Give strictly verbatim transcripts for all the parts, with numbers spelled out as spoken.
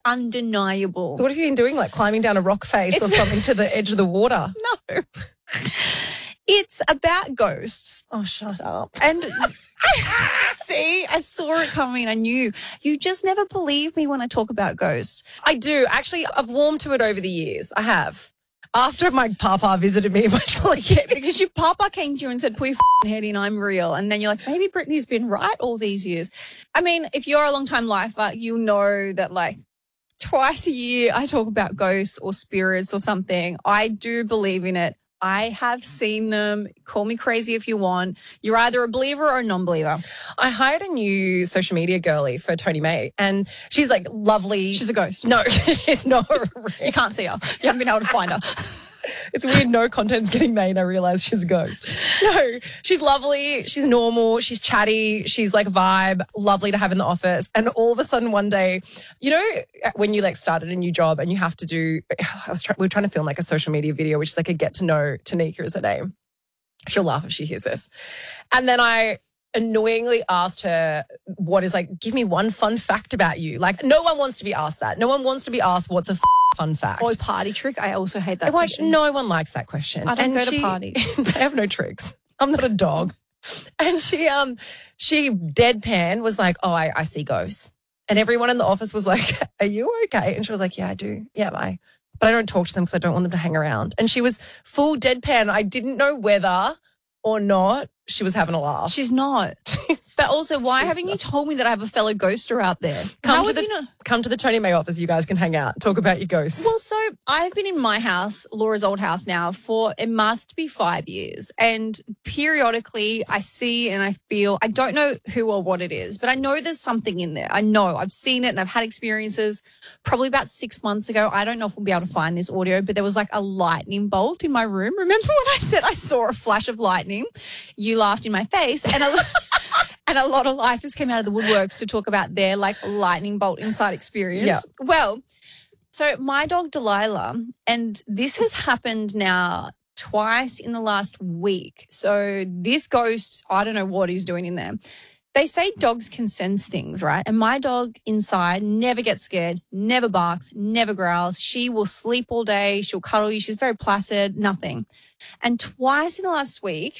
undeniable. What have you been doing, like climbing down a rock face It's or something to the edge of the water? No. It's about ghosts. Oh, shut up. And see, I saw it coming. I knew. You just never believe me when I talk about ghosts. I do. Actually, I've warmed to it over the years. I have. After my papa visited me in my sleep. Yeah, because your papa came to you and said, put your f***ing head in, I'm real. And then you're like, maybe Brittany's been right all these years. I mean, if you're a long-time lifer, you'll know that, like, twice a year I talk about ghosts or spirits or something. I do believe in it. I have seen them. Call me crazy if you want. You're either a believer or a non-believer. I hired a new social media girlie for Tony May, and she's like lovely. She's a ghost. No, she's not. You can't see her. You haven't been able to find her. It's weird. No content's getting made. I realize she's a ghost. No, she's lovely. She's normal. She's chatty. She's like vibe. Lovely to have in the office. And all of a sudden one day, you know, when you like started a new job and you have to do, I was trying, we were trying to film like a social media video, which is like a get to know Tanika is her name. She'll laugh if she hears this. And then I annoyingly asked her what is like, give me one fun fact about you. Like no one wants to be asked that. No one wants to be asked what's a f- fun fact. Or party trick. I also hate that like, question. No one likes that question. I don't and go she, to parties. I have no tricks. I'm not a dog. And she um she deadpan was like, oh, I, I see ghosts. And everyone in the office was like, are you okay? And she was like, yeah, I do. Yeah, bye. But I don't talk to them because I don't want them to hang around. And she was full deadpan. I didn't know whether or not she was having a laugh. She's not. But also, why haven't not. you told me that I have a fellow ghoster out there? Come How to have the you not? Come to the Tony May office. You guys can hang out, talk about your ghosts. Well, so I've been in my house, Laura's old house now, for it must be five years. And periodically I see and I feel, I don't know who or what it is, but I know there's something in there. I know I've seen it and I've had experiences probably about six months ago. I don't know if we'll be able to find this audio, but there was like a lightning bolt in my room. Remember when I said I saw a flash of lightning? You laughed in my face and I And a lot of lifers came out of the woodworks to talk about their like lightning bolt inside experience. Yeah. Well, so my dog Delilah, and this has happened now twice in the last week. So this ghost, I don't know what he's doing in there. They say dogs can sense things, right? And my dog inside never gets scared, never barks, never growls. She will sleep all day. She'll cuddle you. She's very placid, nothing. And twice in the last week,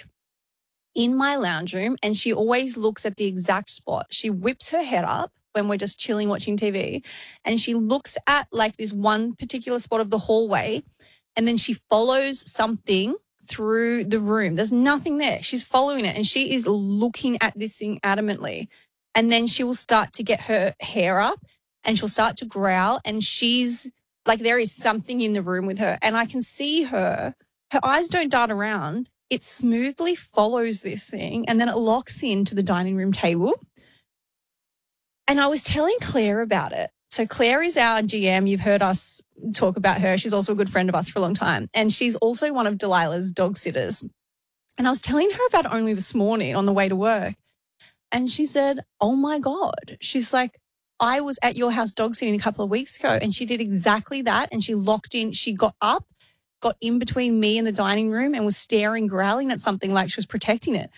in my lounge room, and she always looks at the exact spot. She whips her head up when we're just chilling watching T V, and she looks at like this one particular spot of the hallway, and then she follows something through the room. There's nothing there. She's following it, and she is looking at this thing adamantly. And then she will start to get her hair up, and she'll start to growl, and she's like, there is something in the room with her, and I can see her. Her eyes don't dart around. It smoothly follows this thing and then it locks into the dining room table. And I was telling Claire about it. So Claire is our G M. You've heard us talk about her. She's also a good friend of us for a long time. And she's also one of Delilah's dog sitters. And I was telling her about it only this morning on the way to work. And she said, oh my God. She's like, I was at your house dog sitting a couple of weeks ago and she did exactly that. And she locked in, she got up, got in between me and the dining room and was staring, growling at something like she was protecting it.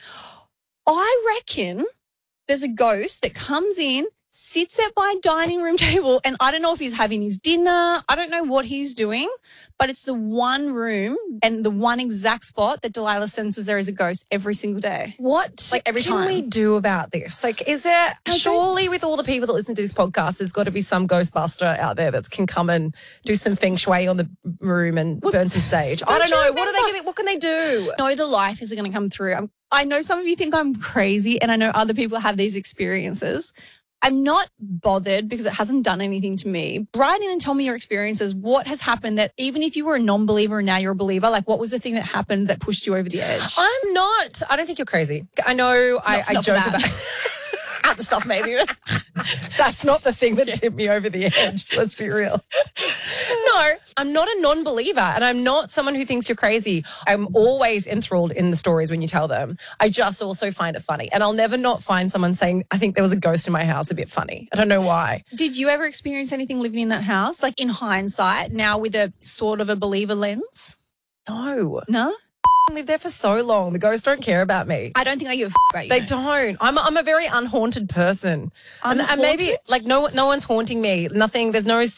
I reckon there's a ghost that comes in, sits at my dining room table, and I don't know if he's having his dinner. I don't know what he's doing, but it's the one room and the one exact spot that Delilah senses there is a ghost every single day. What like every can time. we do about this? Like, is there, I surely with all the people that listen to this podcast, there's got to be some Ghostbuster out there that can come and do some feng shui on the room and What? burn some sage. Don't I don't you know. remember? What are they gonna, what can they do? No, the life is going to come through. I'm, I know some of you think I'm crazy, and I know other people have these experiences. I'm not bothered because it hasn't done anything to me. Write in and tell me your experiences. What has happened that even if you were a non-believer and now you're a believer, like what was the thing that happened that pushed you over the edge? I'm not. I don't think you're crazy. I know I, I not for joke that. about Other stuff maybe. That's not the thing that tipped me over the edge. Let's be real. No, I'm not a non-believer and I'm not someone who thinks you're crazy. I'm always enthralled in the stories when you tell them. I just also find it funny. And I'll never not find someone saying, I think there was a ghost in my house a bit funny. I don't know why. Did you ever experience anything living in that house? Like in hindsight, now with a sort of a believer lens? No. No? I lived there for so long. The ghosts don't care about me. I don't think they give a f- about you. They don't. I'm a, I'm a very unhaunted person. And, and maybe Unhaunted? like no no one's haunting me. Nothing. There's no